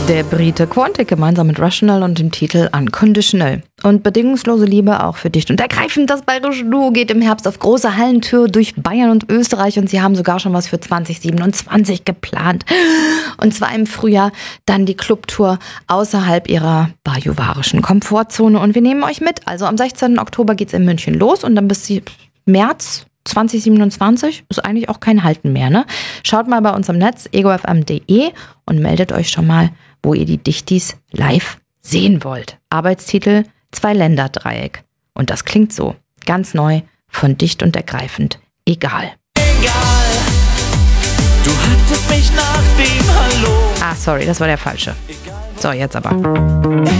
Der Brite Quantic gemeinsam mit Rational und dem Titel Unconditional. Und bedingungslose Liebe auch für dicht und ergreifend. Das bayerische Duo geht im Herbst auf große Hallentour durch Bayern und Österreich und sie haben sogar schon was für 2027 geplant. Und zwar im Frühjahr dann die Clubtour außerhalb ihrer bajuwarischen Komfortzone. Und wir nehmen euch mit. Also am 16. Oktober geht's in München los und dann bis März 2027 ist eigentlich auch kein Halten mehr, ne? Schaut mal bei uns im Netz egofm.de und meldet euch schon mal, wo ihr die Dichtis live sehen wollt. Arbeitstitel 2-Länder-Dreieck. Und das klingt so. Ganz neu, von dicht und ergreifend. Egal. Egal, du hattest mich nach dem Hallo. Sorry, das war der falsche. So, jetzt aber.